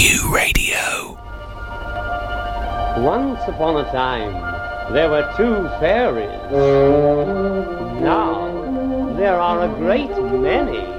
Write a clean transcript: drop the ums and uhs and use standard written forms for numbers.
New Radio. Once upon a time, there were two fairies. Now, there are a great many.